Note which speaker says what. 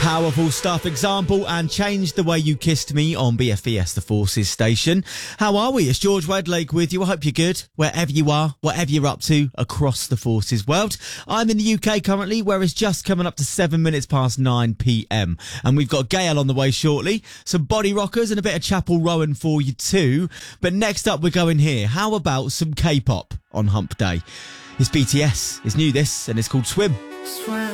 Speaker 1: Powerful stuff. Example and Change the Way You Kissed Me on BFBS The Forces station. How are we? It's George Wedlake with you. I hope you're good wherever you are, whatever you're up to across the Forces world. I'm in the UK currently, where it's just coming up to 7 minutes past 9 p.m. And we've got Gail on the way shortly, some body rockers and a bit of Chapel Rowan for you too. But next up, we're going here. How about some K-pop on Hump Day? It's BTS. It's new, this, and it's called Swim.